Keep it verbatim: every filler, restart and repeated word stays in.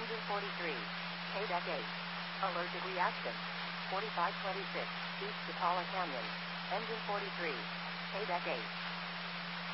Engine forty-three. Payback eight. Allergic reaction. forty-five twenty-six. East Chapala Canyon. Engine forty-three. Payback eight.